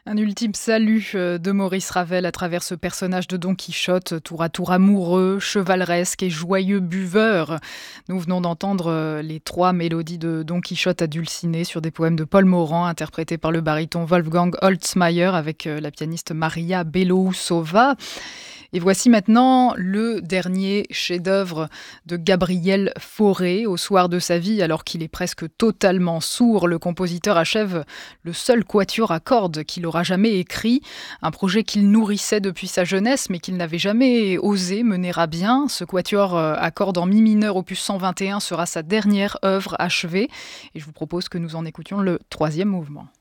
Un ultime salut de Maurice Ravel à travers ce personnage de Don Quichotte, tour à tour amoureux, chevaleresque et joyeux buveur. Nous venons d'entendre les 3 mélodies de Don Quichotte à dulciné sur des poèmes de Paul Morand, interprétés par le baryton Wolfgang Holzmair avec la pianiste Maria Belousova. Et voici maintenant le dernier chef-d'œuvre de Gabriel Fauré. Au soir de sa vie, alors qu'il est presque totalement sourd, le compositeur achève le seul quatuor à cordes qu'il aura jamais écrit. Un projet qu'il nourrissait depuis sa jeunesse, mais qu'il n'avait jamais osé mener à bien. Ce quatuor à cordes en mi mineur, opus 121, sera sa dernière œuvre achevée. Et je vous propose que nous en écoutions le 3e mouvement.